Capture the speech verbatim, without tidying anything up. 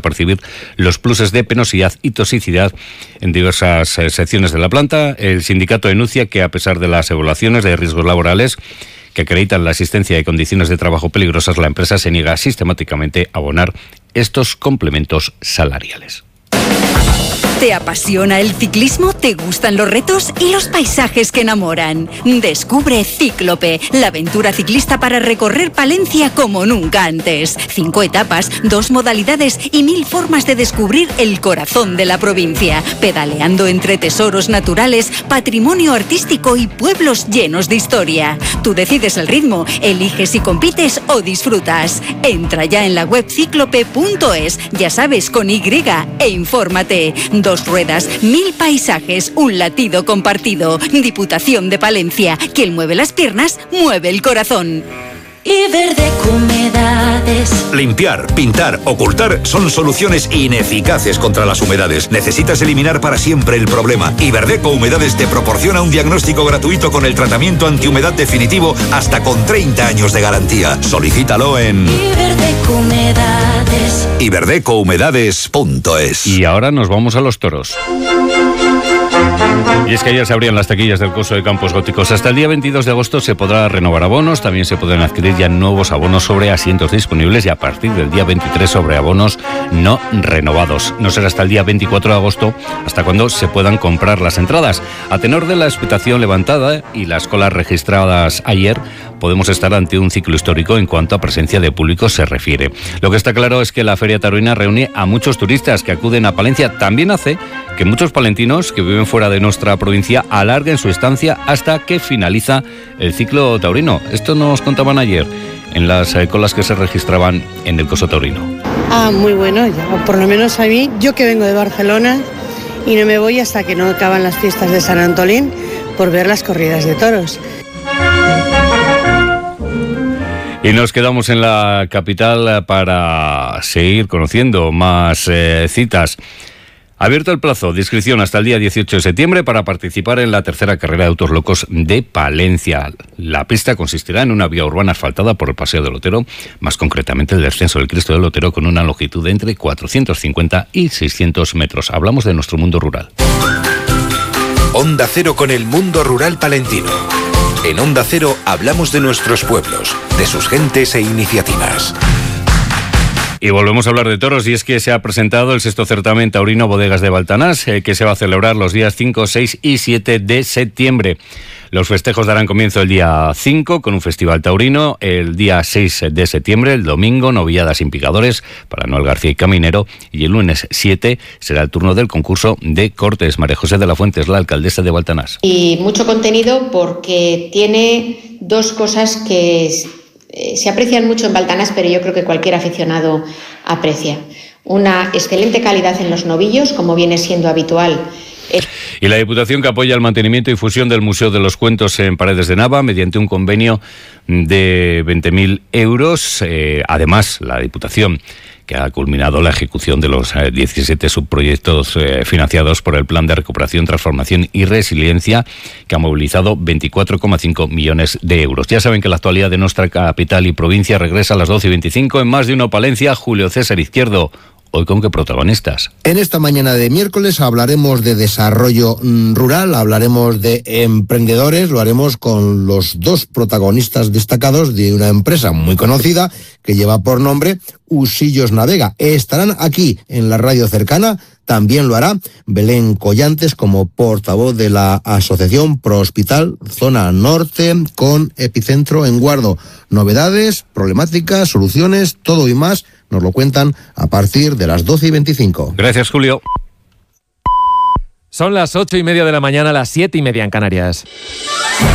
percibir los pluses de penosidad y toxicidad en diversas eh, secciones de la planta. El sindicato denuncia que, a pesar de las evaluaciones de riesgos laborales que acreditan la existencia de condiciones de trabajo peligrosas, la empresa se niega sistemáticamente a abonar estos complementos salariales. ¿Te apasiona el ciclismo? ¿Te gustan los retos y los paisajes que enamoran? Descubre Cíclope, la aventura ciclista para recorrer Palencia como nunca antes. Cinco etapas, dos modalidades y mil formas de descubrir el corazón de la provincia, pedaleando entre tesoros naturales, patrimonio artístico y pueblos llenos de historia. Tú decides el ritmo, eliges si compites o disfrutas. Entra ya en la web cíclope punto es, ya sabes, con Y, e infórmate. Dos ruedas, mil paisajes, un latido compartido. Diputación de Palencia. Quien mueve las piernas, mueve el corazón. Iberdeco Humedades. Limpiar, pintar, ocultar son soluciones ineficaces contra las humedades. Necesitas eliminar para siempre el problema. Iberdeco Humedades te proporciona un diagnóstico gratuito con el tratamiento antihumedad definitivo hasta con treinta años de garantía. Solicítalo en Iberdeco Humedades. iberdeco humedades punto es. Y ahora nos vamos a los toros. Y es que ayer se abrían las taquillas del Coso de Campos Góticos. Hasta el día veintidós de agosto se podrá renovar abonos. También se podrán adquirir ya nuevos abonos sobre asientos disponibles y a partir del día veintitrés sobre abonos no renovados. No será hasta el día veinticuatro de agosto hasta cuando se puedan comprar las entradas. A tenor de la expectación levantada y las colas registradas ayer, podemos estar ante un ciclo histórico en cuanto a presencia de público se refiere. Lo que está claro es que la Feria Taurina reúne a muchos turistas que acuden a Palencia. También hace que muchos palentinos que viven fuera de nuestra provincia alarguen su estancia hasta que finaliza el ciclo taurino. Esto nos contaban ayer en las eh, colas que se registraban en el Coso Taurino. Ah, muy bueno, ya, por lo menos a mí, yo que vengo de Barcelona y no me voy hasta que no acaban las fiestas de San Antolín por ver las corridas de toros. Y nos quedamos en la capital para seguir conociendo más eh, citas. Abierto el plazo de inscripción hasta el día dieciocho de septiembre para participar en la tercera carrera de autos locos de Palencia. La pista consistirá en una vía urbana asfaltada por el Paseo del Otero, más concretamente el descenso del Cristo del Otero, con una longitud de entre cuatrocientos cincuenta y seiscientos metros. Hablamos de nuestro mundo rural. Onda Cero con el mundo rural palentino. En Onda Cero hablamos de nuestros pueblos, de sus gentes e iniciativas. Y volvemos a hablar de toros, y es que se ha presentado el sexto certamen taurino Bodegas de Baltanás, eh, que se va a celebrar los días cinco, seis y siete de septiembre. Los festejos darán comienzo el día cinco con un festival taurino, el día seis de septiembre, el domingo, novilladas sin picadores para Noel García y Caminero, y el lunes siete será el turno del concurso de cortes. María José de la Fuente es la alcaldesa de Baltanás. Y mucho contenido porque tiene dos cosas que se aprecian mucho en Baltanás, pero yo creo que cualquier aficionado aprecia. Una excelente calidad en los novillos, como viene siendo habitual. Y la Diputación, que apoya el mantenimiento y fusión del Museo de los Cuentos en Paredes de Nava mediante un convenio de veinte mil euros. Eh, además, la Diputación, que ha culminado la ejecución de los eh, diecisiete subproyectos eh, financiados por el Plan de Recuperación, Transformación y Resiliencia, que ha movilizado veinticuatro coma cinco millones de euros. Ya saben que la actualidad de nuestra capital y provincia regresa a las doce y veinticinco en Más de Uno Palencia. Julio César Izquierdo. ¿Hoy con qué protagonistas? En esta mañana de miércoles hablaremos de desarrollo rural, hablaremos de emprendedores, lo haremos con los dos protagonistas destacados de una empresa muy conocida que lleva por nombre Usillos Navega. Estarán aquí en la radio cercana. También lo hará Belén Collantes como portavoz de la Asociación Pro Hospital Zona Norte con epicentro en Guardo. Novedades, problemáticas, soluciones, todo y más nos lo cuentan a partir de las doce y veinticinco. Gracias, Julio. Son las ocho y media de la mañana, las siete y media en Canarias.